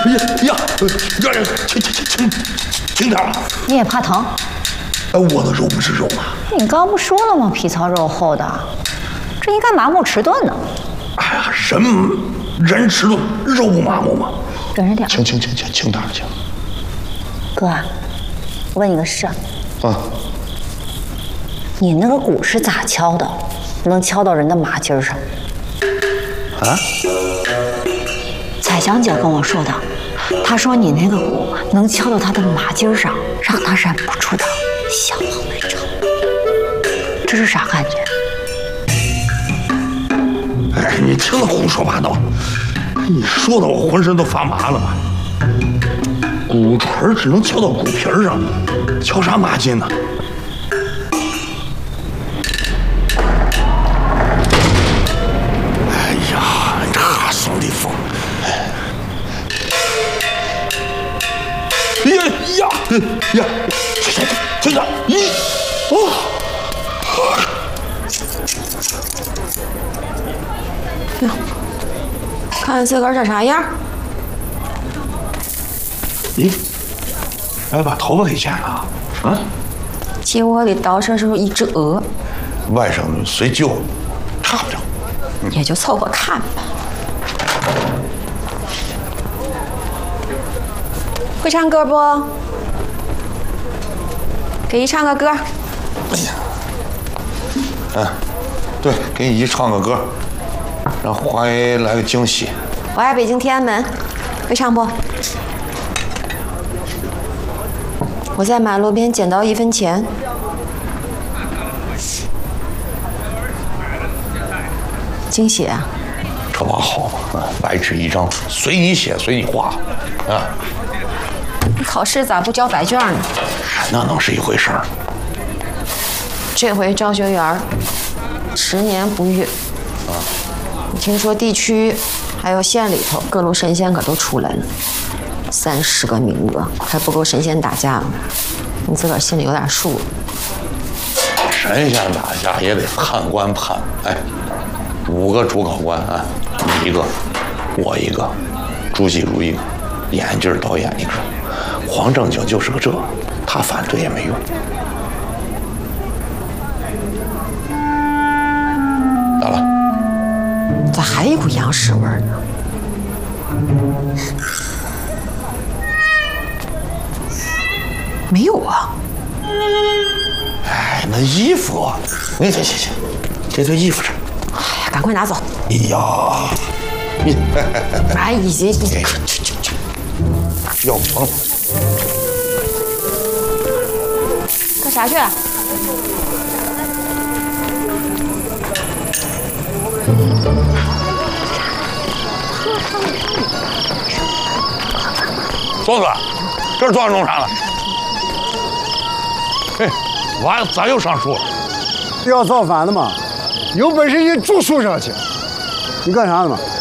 呀，轻点吧。 你也怕疼？ 我的肉不是肉吗？ 你刚不说了吗？皮糙肉厚的，这应该麻木迟钝呢。 哎呀，人迟钝，肉不麻木吗？ 忍着点。 轻点，轻。 哥，我问你个事。 啊。 你那个鼓是咋敲的？能敲到人的马筋上？ 啊？ 彩香姐跟我说的，她说你那个鼓能敲到她的马筋上，让她忍不住的向往那种。这是啥感觉？ 哎，你听他胡说八道，你说的我浑身都发麻了吧？鼓槌只能敲到鼓皮上，敲啥马筋呢？哎呀，这兄弟疯！呀，轻点！咦，哦， 哟，看自个儿这啥样？ 咦，还把头发给剪了啊？ 结我的倒车时候一只鹅， 外甥随旧，差不着， 也就凑合看吧。会唱歌不？给姨唱个歌。 哎呀，对，给姨唱个歌，让华爷来个惊喜。 我爱北京天安门，会唱不？我在马路边捡到1分钱，惊喜啊！ 这玩好嘛，白纸一张，随你写，随你画，啊。 你考试咋不交白卷呢？ 那能是一回事儿？ 这回招学员10年不遇啊！听说地区还有县里头各路神仙可都出来了，30个名额还不够神仙打架吗？你自个儿心里有点数。 神仙打架也得判官判，哎，5个主考官啊，你一个，我一个，朱继如一个，眼镜导演一个。黄正经就是个这，他反对也没用。咋了？ 咋还一股羊屎味儿呢？没有啊。 哎，那衣服，行，这堆衣服是。 哎呀，赶快拿走！ 哎呀， 哎，已经要黄了。 干啥去？ 庄子，这是多少农场了？嘿，娃咋又上树了？ 要造反的嘛，有本事你住树上去！你干啥的嘛？